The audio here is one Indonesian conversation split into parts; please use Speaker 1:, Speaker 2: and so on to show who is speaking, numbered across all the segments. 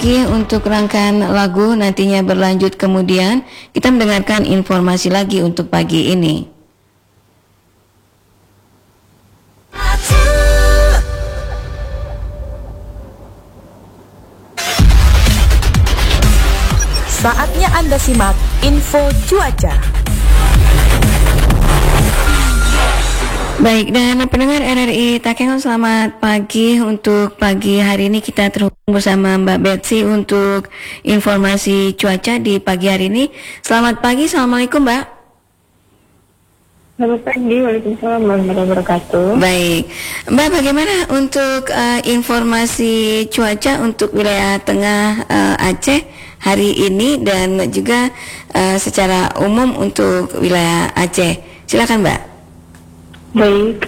Speaker 1: lagi untuk rangkaian lagu, nantinya berlanjut kemudian kita mendengarkan informasi lagi untuk pagi ini.
Speaker 2: Saatnya Anda simak info cuaca.
Speaker 1: Baik, dan pendengar RRI Takengon, selamat pagi. Untuk pagi hari ini kita terhubung bersama Mbak Betsy untuk informasi cuaca di pagi hari ini. Selamat pagi, Assalamualaikum Mbak.
Speaker 3: Selamat pagi, waalaikumsalam warahmatullahi wabarakatuh.
Speaker 1: Baik, Mbak, bagaimana untuk informasi cuaca untuk wilayah tengah Aceh hari ini dan juga secara umum untuk wilayah Aceh? Silakan Mbak.
Speaker 3: Baik.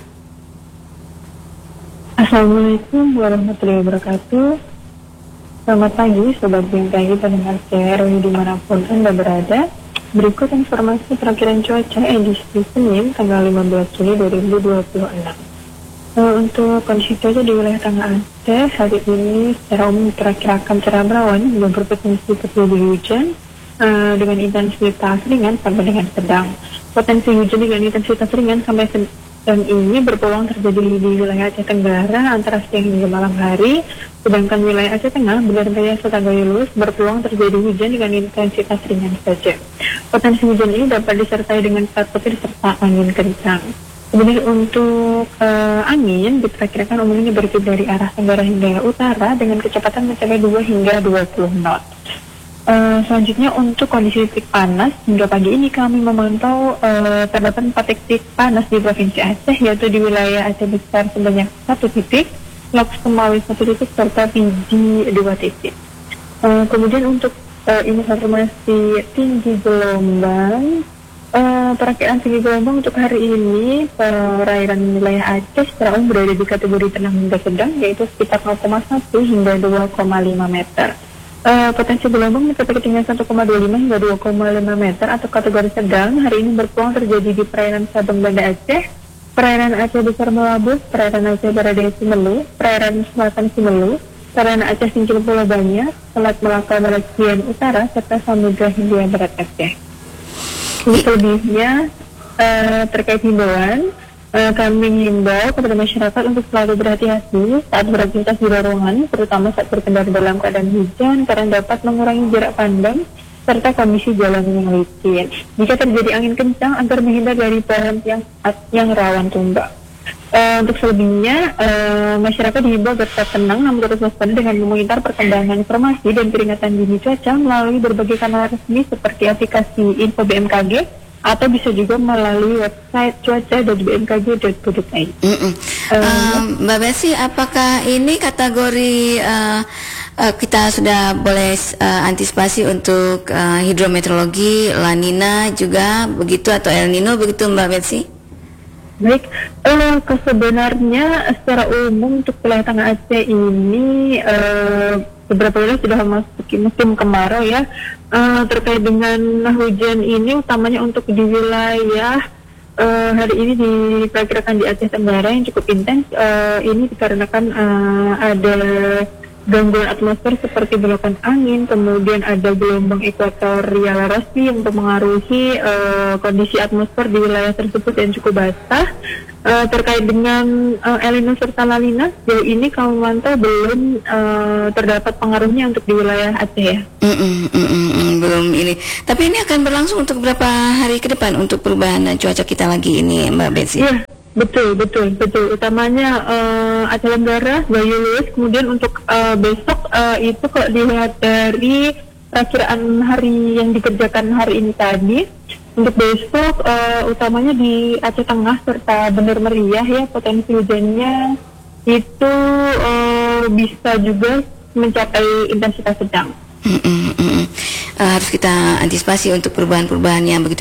Speaker 3: Assalamualaikum warahmatullahi wabarakatuh. Selamat pagi, Sobat BMKG pendengar CRI dimanapun Anda berada. Berikut informasi perakiran cuaca edisi Senin tanggal 15 Juli 2026. Untuk kondisi cuaca di wilayah Tengah Aceh hari ini secara umum diperkirakan cerah berawan dan berpotensi terjadi hujan dengan intensitas ringan sampai dengan sedang. Potensi hujan dengan intensitas ringan sampai sedang ini berpeluang terjadi di wilayah Aceh Tenggara antara siang hingga malam hari, sedangkan wilayah Aceh Tengah, Benar Raya serta Gayulus berpeluang terjadi hujan dengan intensitas ringan saja. Potensi hujan ini dapat disertai dengan pesat petir serta angin kencang. Kemudian untuk angin diperkirakan umumnya bertiup dari arah tenggara hingga utara dengan kecepatan mencapai 2 hingga 20 knot. Selanjutnya untuk kondisi titik panas, hingga pagi ini kami memantau terdapat 4 titik panas di Provinsi Aceh, yaitu di wilayah Aceh Besar sebanyak 1 titik, Lok Semawi 1 titik, serta Pidi 2 titik. Kemudian untuk informasi tinggi gelombang, perakiraan tinggi gelombang untuk hari ini perairan wilayah Aceh secara umum berada di kategori tenang hingga sedang, yaitu sekitar 0,1 hingga 2,5 meter. Potensi gelombang mencapai ketinggian 1,25 hingga 2,5 meter atau kategori sedang. Hari ini berpeluang terjadi di perairan Sabang Banda Aceh, perairan Aceh Besar Melabuh, perairan Aceh Baradaya Simelu, perairan Selatan Simelu, perairan Aceh Singkil Pulau Banyak, Selat Melaka Barat Sian Utara, serta Samudra Hindia Barat Aceh. Selebihnya terkait himbauan, kami mengimbau kepada masyarakat untuk selalu berhati-hati saat beraktivitas di ruangan, terutama saat berkendara dalam keadaan hujan, karena dapat mengurangi jarak pandang serta kondisi jalan yang licin. Jika terjadi angin kencang, agar menghindar dari pohon yang rawan tumbang. Untuk selebihnya, masyarakat dihimbau agar tetap tenang namun terus waspada dengan memonitor perkembangan informasi dan peringatan dini cuaca melalui berbagai kanal resmi seperti aplikasi Info BMKG, atau bisa juga melalui website cuaca.bmkg.go.id.
Speaker 1: Mbak Betsy, apakah ini kategori kita sudah boleh antisipasi untuk hidrometeorologi, La Nina juga begitu, atau El Nino begitu Mbak Betsy?
Speaker 3: Baik, sebenarnya secara umum untuk wilayah Tengah Aceh ini beberapa wilayah sudah memasuki musim kemarau ya. Terkait dengan hujan ini utamanya untuk di wilayah hari ini diperkirakan di Aceh Tenggara yang cukup intens. Ini dikarenakan ada gangguan atmosfer seperti belokan angin, kemudian ada gelombang ekuatorial rasi yang mempengaruhi kondisi atmosfer di wilayah tersebut yang cukup basah. Terkait dengan El Nino serta La Nina, sejauh ini kami memantau belum terdapat pengaruhnya untuk di wilayah Aceh ya.
Speaker 1: Belum ini. Tapi ini akan berlangsung untuk berapa hari ke depan untuk perubahan cuaca kita lagi ini, Mbak Betsy?
Speaker 3: Iya, betul. Utamanya Aceh Tenggara, Gayulus. Kemudian untuk besok itu kalau dilihat dari perakiraan hari yang dikerjakan hari ini tadi, untuk besok utamanya di Aceh Tengah serta Benar Meriah ya, potensi hujannya itu bisa juga mencapai intensitas sedang.
Speaker 1: Harus kita antisipasi untuk perubahan-perubahan yang begitu